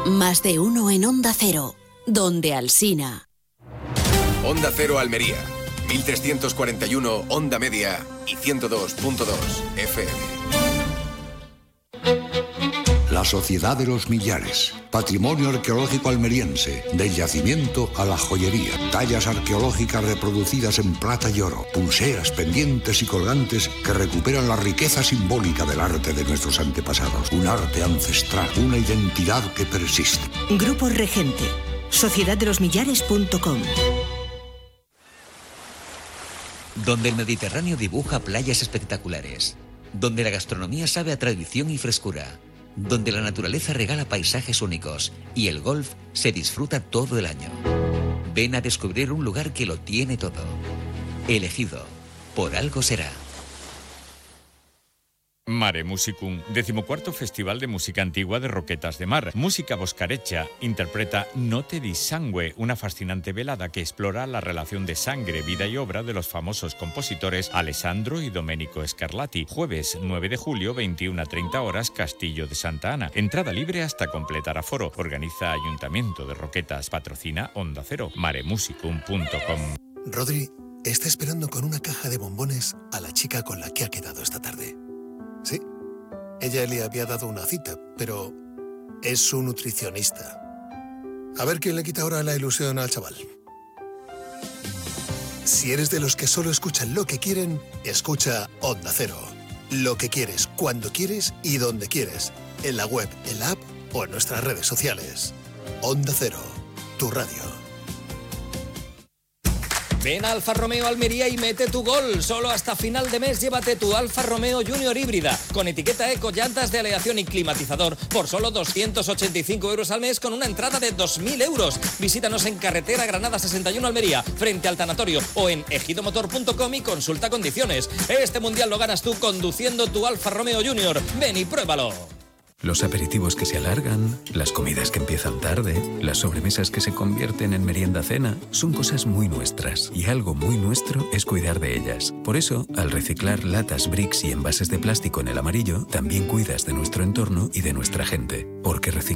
Más de uno en Onda Cero, donde Alsina. Onda Cero Almería, 1341 Onda Media y 102.2 FM. La Sociedad de los Millares, patrimonio arqueológico almeriense, del yacimiento a la joyería, tallas arqueológicas reproducidas en plata y oro, pulseras, pendientes y colgantes que recuperan la riqueza simbólica del arte de nuestros antepasados, un arte ancestral, una identidad que persiste. Grupo Regente, sociedaddelosmillares.com. Donde el Mediterráneo dibuja playas espectaculares, donde la gastronomía sabe a tradición y frescura, donde la naturaleza regala paisajes únicos y el golf se disfruta todo el año. Ven a descubrir un lugar que lo tiene todo. Elegido, por algo será. Mare Musicum, 14º Festival de Música Antigua de Roquetas de Mar. Música boscarecha interpreta Notte di Sangue, una fascinante velada que explora la relación de sangre, vida y obra de los famosos compositores Alessandro y Domenico Scarlatti. Jueves 9 de julio, 21:30 horas, Castillo de Santa Ana. Entrada libre hasta completar aforo. Organiza Ayuntamiento de Roquetas. Patrocina Onda Cero. maremusicum.com. Rodri está esperando con una caja de bombones a la chica con la que ha quedado esta tarde. Sí, ella le había dado una cita, pero es su nutricionista. A ver quién le quita ahora la ilusión al chaval. Si eres de los que solo escuchan lo que quieren, escucha Onda Cero. Lo que quieres, cuando quieres y donde quieres. En la web, en la app o en nuestras redes sociales. Onda Cero, tu radio. Ven a Alfa Romeo Almería y mete tu gol. Solo hasta final de mes llévate tu Alfa Romeo Junior híbrida con etiqueta eco, llantas de aleación y climatizador por solo 285 euros al mes con una entrada de 2.000 euros. Visítanos en carretera Granada 61 Almería, frente al tanatorio, o en ejidomotor.com y consulta condiciones. Este mundial lo ganas tú conduciendo tu Alfa Romeo Junior. Ven y pruébalo. Los aperitivos que se alargan, las comidas que empiezan tarde, las sobremesas que se convierten en merienda-cena, son cosas muy nuestras y algo muy nuestro es cuidar de ellas. Por eso, al reciclar latas, bricks y envases de plástico en el amarillo, también cuidas de nuestro entorno y de nuestra gente. Porque reciclar